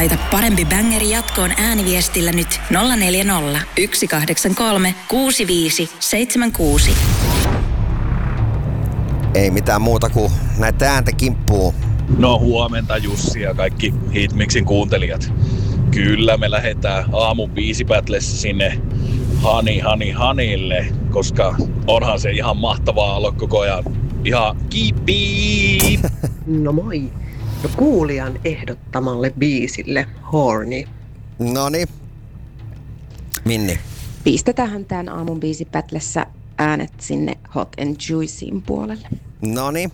Laita parempi bängeri jatkoon ääniviestillä nyt 040 183 65 76. Ei mitään muuta kuin näitä ääntä kimppuu. No huomenta Jussi ja kaikki Hitmixin kuuntelijat. Kyllä me lähdetään aamun biisipätlessä sinne Hanille, koska onhan se ihan mahtavaa olla koko ajan. Ihan kiippi! No moi. No kuulijan ehdottamalle biisille Horny. Noniin. Minni. Pistetäänhän tämän aamun biisipätlessä äänet sinne Hot and Juicyin puolelle. Noniin.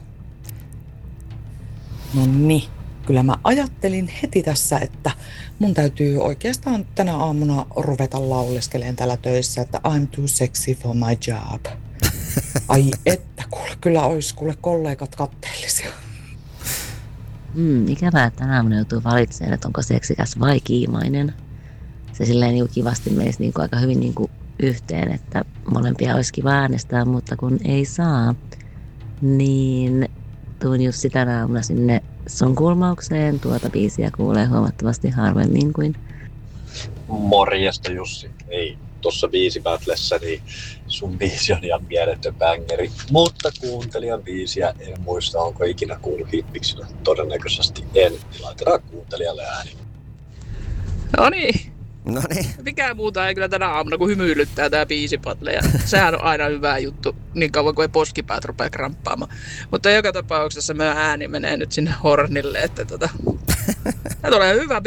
No niin, kyllä mä ajattelin heti tässä, että mun täytyy oikeastaan tänä aamuna ruveta lauleskelemaan täällä töissä, että I'm too sexy for my job. Ai että, kyllä ois kollegat katteellisia. Ikävää, että tänä aamuna joutuu valitsemaan, että onko seksikäs vai kiimainen. Se silleen niin kivasti menisi niin aika hyvin niin yhteen, että molempia olisi kiva äänestää, mutta kun ei saa, niin tuun Jussi tänä aamuna sinne sun kulmaukseen. Tuota biisiä kuulee huomattavasti harvemmin kuin. Morjesta Jussi. Ei, tuossa biisipätlessä niin sun biisi on ihan mieletön bängeri. Mutta kuuntelijan biisiä en muista, onko ikinä kuullut Hitmixillä. Todennäköisesti en. Laitetaan kuuntelijalle ääni. Noniin. Noniin. Mikään muuta ei kyllä tänä aamuna, kun hymyilyttää tää biisipatle. Ja sehän on aina hyvä juttu, niin kauan kuin ei poskipäät rupea kramppaamaan. Mutta joka tapauksessa meidän ääni menee nyt sinne Hornille, että tää tulee hyvä